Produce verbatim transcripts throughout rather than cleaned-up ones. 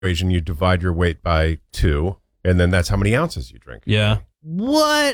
equation, you divide your weight by two, and then that's how many ounces you drink. Yeah. What?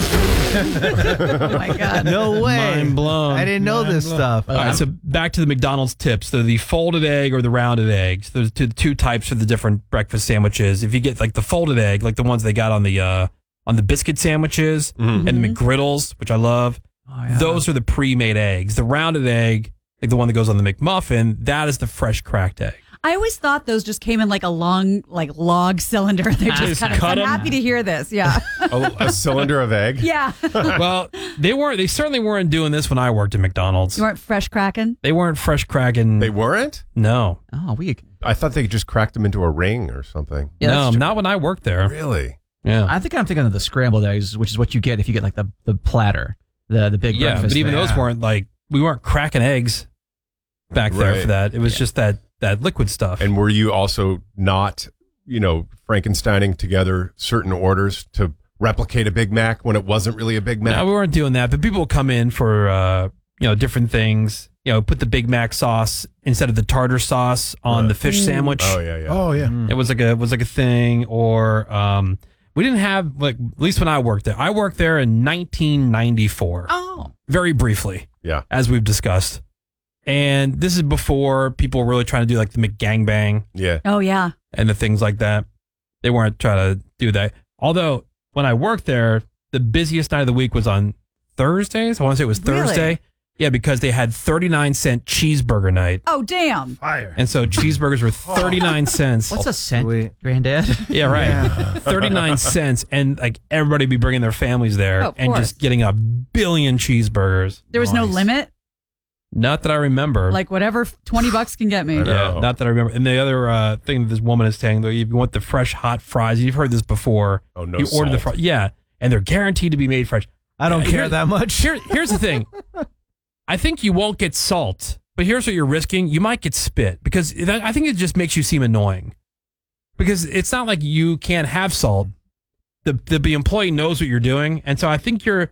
Oh my God. No way. Mind blown. I didn't know Mind this blown. stuff. All right, so back to the McDonald's tips. So the folded egg or the rounded eggs. There's two, two types for the different breakfast sandwiches. If you get like the folded egg, like the ones they got on the uh, on the biscuit sandwiches Mm-hmm. and the McGriddles, which I love, Oh, yeah. those are the pre-made eggs. The rounded egg, like the one that goes on the McMuffin, that is the fresh cracked egg. I always thought those just came in like a long, like log cylinder. They just Just kind of. cut I'm 'em? happy to hear this. Yeah. A, a cylinder of egg? Yeah. Well, they weren't. They certainly weren't doing this when I worked at McDonald's. You weren't fresh cracking? They weren't fresh cracking. They weren't? No. Oh, we. I thought they just cracked them into a ring or something. Yeah, no, that's true. not when I worked there. Really? Yeah. I think I'm thinking of the scrambled eggs, which is what you get if you get like the, the platter, the the big yeah, breakfast. but even thing. those weren't like, we weren't cracking eggs back there Right. for that. It was just that, that liquid stuff. And were you also not, you know, Frankensteining together certain orders to replicate a Big Mac when it wasn't really a Big Mac? no, we weren't doing that, but people would come in for, uh, you know, different things. You know, put the Big Mac sauce instead of the tartar sauce on Right. the fish sandwich. Oh, yeah, yeah. Oh, yeah. Mm. It was like a was like a thing, or um, we didn't have like at least when I worked there. I worked there in nineteen ninety-four, Oh. very briefly, Yeah. as we've discussed. And this is before people were really trying to do like the McGangbang Yeah. Oh, yeah. and the things like that. They weren't trying to do that. Although when I worked there, the busiest night of the week was on Thursdays. I want to say it was Really? Thursday. Yeah, because they had thirty-nine cent cheeseburger night. Oh, damn. Fire. And so cheeseburgers were thirty-nine cents. What's a cent, Sweet. Granddad? Yeah, right. thirty-nine cents. And like everybody be bringing their families there Oh, of and course. just getting a billion cheeseburgers. There was no Nice. limit. Not that I remember. Like whatever twenty bucks can get me. I know. yeah, not that I remember. And the other uh, thing that this woman is saying, though, if you want the fresh hot fries, you've heard this before. Oh, no You order the salt. fries. Yeah. And they're guaranteed to be made fresh. I don't Here- care that much. Here, here's the thing. I think you won't get salt, but here's what you're risking. You might get spit because that, I think it just makes you seem annoying. Because it's not like you can't have salt. The, the the employee knows what you're doing, and so I think you're,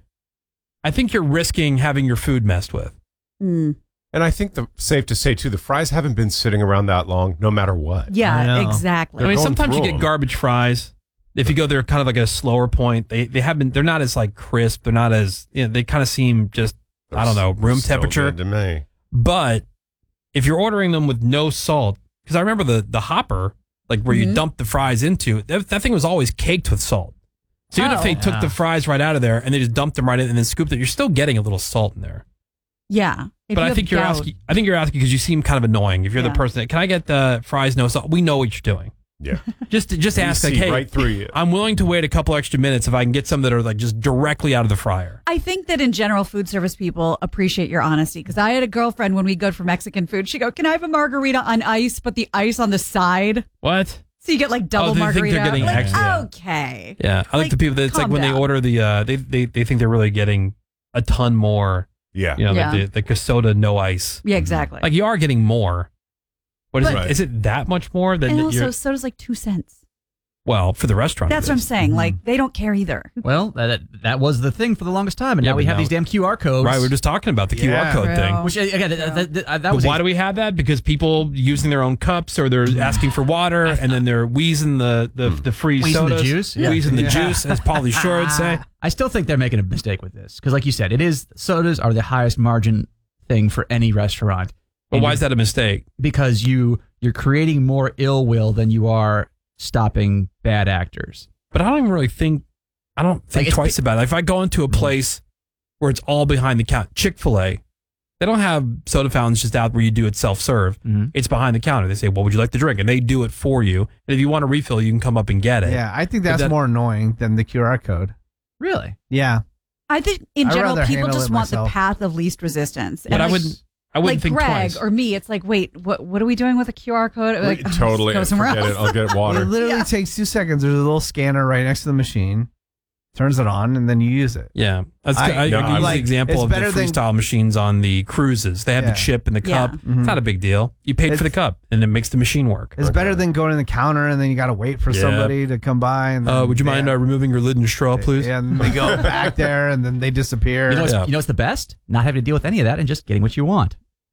I think you're risking having your food messed with. Mm. And I think the safe to say too, the fries haven't been sitting around that long, no matter what. I Yeah, know. exactly. I mean, going sometimes you through get them. garbage fries. If you go there kind of like at a slower point, they they haven't. They're not as like crisp. They're not as. You know, they kind of seem just. I don't know, room Still temperature. good to me. But if you're ordering them with no salt, because I remember the the hopper, like where you Mhm. dump the fries into, that, that thing was always caked with salt. So even if Oh. they took the fries right out of there and they just dumped them right in and then scooped it, you're still getting a little salt in there. Yeah. If but you I have think you're gout- asking. I think you're asking because you seem kind of annoying. If you're Yeah. the person that can I get the fries no salt? We know what you're doing. Yeah. Just just You ask like, see hey, right through you. I'm willing to wait a couple extra minutes if I can get some that are like just directly out of the fryer. I think that in general, food service people appreciate your honesty. Because I had a girlfriend when we go for Mexican food. She go, "Can I have a margarita on ice, but the ice on the side?" What? So you get like double Oh, they think margarita. they're getting like, extra. okay. Yeah, I like, Like, the people that it's like calm when they down. order the uh, they they they think they're really getting a ton more. Yeah. You know, Yeah. like the, the soda no ice. Yeah, exactly. Like you are getting more. What is But- it? Is it that much more than and you're, also, soda's like two cents. well for the restaurant? That's it what I'm is. saying. Like they don't care either. Well, that that was the thing for the longest time, and Yeah, now we but have now- these damn Q R codes. Right, we we're just talking about the Q R Yeah. code True. thing. Which again, that, that, that, that But was why a- do we have that? Because people using their own cups or they're asking for water and then they're wheezing the the, the free Wheezing the sodas, juice? Yeah. wheezing the Yeah. juice, as Paulie Shore would say. I still think they're making a mistake with this because, like you said, it is sodas are the highest margin thing for any restaurant. But And why is that a mistake? Because you you're creating more ill will than you are stopping bad actors. But I don't even really think I don't think Like, it's twice about it. If I go into a place where it's all behind the counter, Chick-fil-A, they don't have soda fountains just out where you do it self-serve. Mhm. It's behind the counter. They say, "What would you like to drink?" And they do it for you. And if you want a refill, you can come up and get it. Yeah, I think But that's that- more annoying than the Q R code. Really? Yeah. I think in I'd general, rather people handle just it want the myself. path of least resistance. But I like, wouldn't. I wouldn't like think Greg twice. or me, it's like, wait, what? What are we doing with a Q R code? Like, oh, totally. go somewhere Forget else. it. I'll get It water. literally Yeah. takes two seconds. There's a little scanner right next to the machine. Turns it on, and then you use it. Yeah, That's, I, I- I, no, can I use like- the example it's of the better than- freestyle machines on the cruises. They have Yeah. the chip and the Yeah. cup. Mhm. It's not a big deal. You paid for the It's- cup, and it makes the machine work. It's better than going to the counter and then you got to wait for Yeah. somebody to come by. And then, Uh, would you mind yeah, uh, removing your lid and straw, please? Yeah, and they go back there and then they disappear. You know, what's, Yeah. you know what's the best? Not having to deal with any of that and just getting what you want.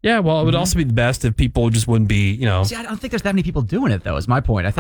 Yeah, well, it would also be the best if people just wouldn't be, you know. See, I don't think there's that many people doing it, though, is my point. I think